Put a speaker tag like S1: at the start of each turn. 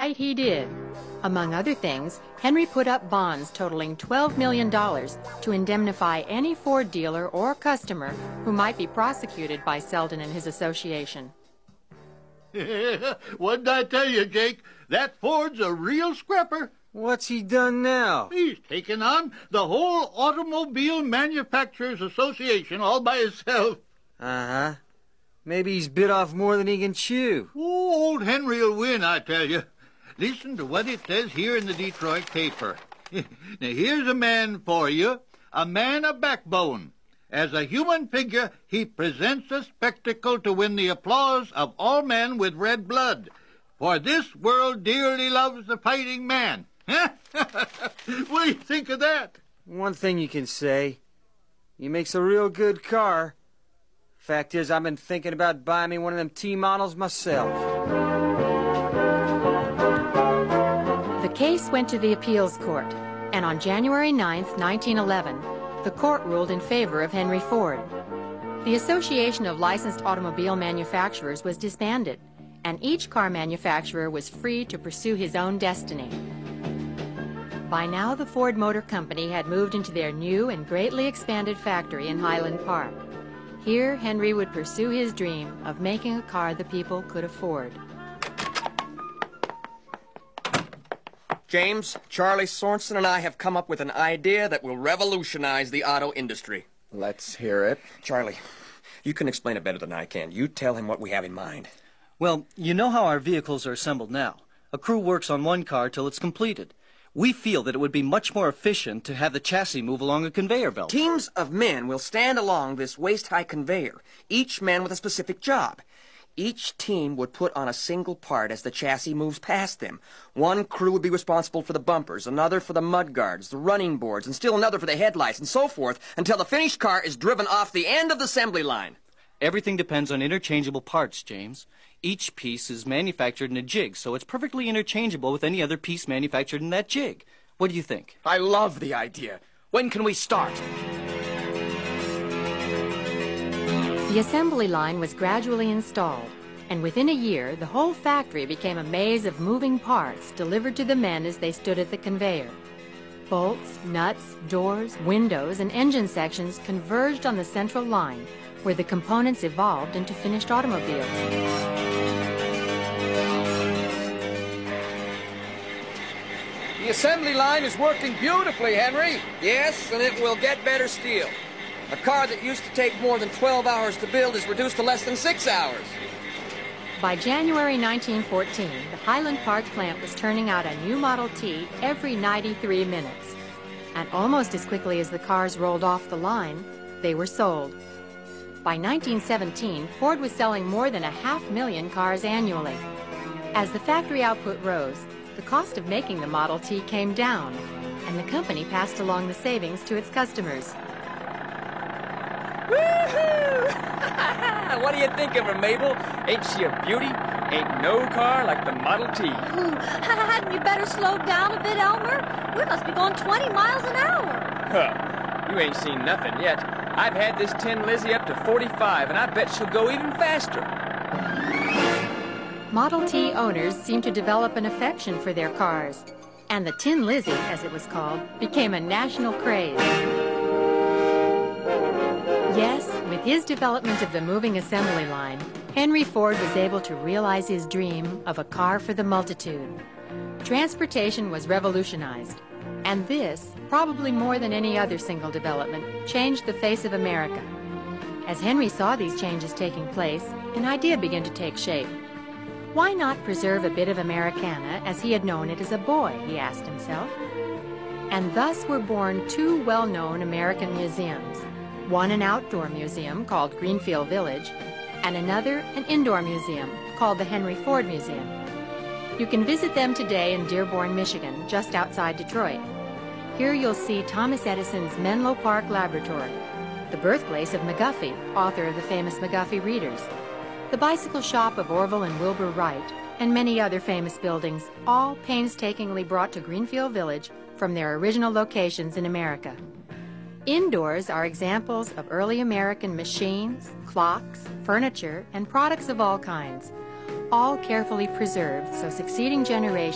S1: right he did. Among other things, Henry put up bonds totaling $12 million to indemnify any Ford dealer or customer who might be prosecuted by Selden and his association.
S2: What did I tell you, Jake? That Ford's a real scrapper.
S3: What's he done now?
S2: He's taken on the whole Automobile Manufacturers Association all by himself.
S3: Uh-huh. Maybe he's bit off more than he can chew.
S2: Oh, old Henry'll win, I tell you. Listen to what it says here in the Detroit paper. Now, here's a man for you, a man of backbone. As a human figure, he presents a spectacle to win the applause of all men with red blood. For this world dearly loves the fighting man. What do you think of that?
S3: One thing you can say. He makes a real good car. Fact is, I've been thinking about buying me one of them T models myself.
S1: The case went to the appeals court, and on January 9th, 1911, the court ruled in favor of Henry Ford. The Association of Licensed Automobile Manufacturers was disbanded, and each car manufacturer was free to pursue his own destiny. By now, the Ford Motor Company had moved into their new and greatly expanded factory in Highland Park. Here, Henry would pursue his dream of making a car the people could afford.
S4: James, Charlie Sorensen and I have come up with an idea that will revolutionize the auto industry.
S5: Let's hear it.
S4: Charlie, you can explain it better than I can. You tell him what we have in mind.
S6: Well, you know how our vehicles are assembled now. A crew works on one car till it's completed. We feel that it would be much more efficient to have the chassis move along a conveyor belt.
S4: Teams of men will stand along this waist-high conveyor, each man with a specific job. Each team would put on a single part as the chassis moves past them. One crew would be responsible for the bumpers, another for the mudguards, the running boards, and still another for the headlights, and so forth, until the finished car is driven off the end of the assembly line.
S6: Everything depends on interchangeable parts, James. Each piece is manufactured in a jig, so it's perfectly interchangeable with any other piece manufactured in that jig. What do you think?
S5: I love the idea. When can we start?
S1: The assembly line was gradually installed, and within a year, the whole factory became a maze of moving parts delivered to the men as they stood at the conveyor. Bolts, nuts, doors, windows, and engine sections converged on the central line, where the components evolved into finished automobiles.
S5: The assembly line is working beautifully, Henry.
S4: Yes, and it will get better still. A car that used to take more than 12 hours to build is reduced to less than 6 hours.
S1: By January 1914, the Highland Park plant was turning out a new Model T every 93 minutes. And almost as quickly as the cars rolled off the line, they were sold. By 1917, Ford was selling more than 500,000 cars annually. As the factory output rose, the cost of making the Model T came down, and the company passed along the savings to its customers.
S5: Woohoo! What do you think of her, Mabel? Ain't she a beauty? Ain't no car like the Model T.
S7: Hadn't you better slow down a bit, Elmer? We must be going 20 miles an hour.
S5: Huh. You ain't seen nothing yet. I've had this Tin Lizzie up to 45, and I bet she'll go even faster.
S1: Model T owners seemed to develop an affection for their cars, and the Tin Lizzie, as it was called, became a national craze. Yes, with his development of the moving assembly line, Henry Ford was able to realize his dream of a car for the multitude. Transportation was revolutionized, and this, probably more than any other single development, changed the face of America. As Henry saw these changes taking place, an idea began to take shape. Why not preserve a bit of Americana as he had known it as a boy, he asked himself. And thus were born two well-known American museums. One an outdoor museum called Greenfield Village, and another an indoor museum called the Henry Ford Museum. You can visit them today in Dearborn, Michigan, just outside Detroit. Here you'll see Thomas Edison's Menlo Park Laboratory, the birthplace of McGuffey, author of the famous McGuffey Readers, the bicycle shop of Orville and Wilbur Wright, and many other famous buildings, all painstakingly brought to Greenfield Village from their original locations in America. Indoors are examples of early American machines, clocks, furniture, and products of all kinds, all carefully preserved so succeeding generations